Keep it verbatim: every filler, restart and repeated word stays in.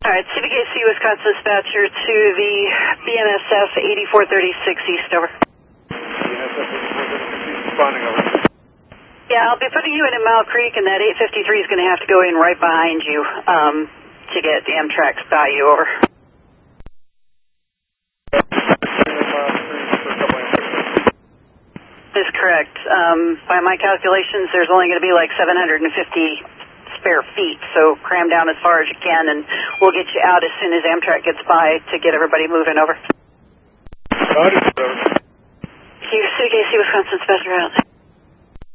All right, C B K C Wisconsin dispatcher to the B N S F eighty-four thirty-six East, over. B N S F eighty-four thirty-six East, responding, over. Yeah, I'll be putting you in at Mile Creek, and that eight fifty-three is going to have to go in right behind you um, to get Amtrak's value, over. Is correct. Um, by my calculations, there's only going to be like seven hundred fifty spare feet, so cram down as far as you can, and we'll get you out as soon as Amtrak gets by to get everybody moving, over. Got it, over. C B K C Wisconsin Special Route.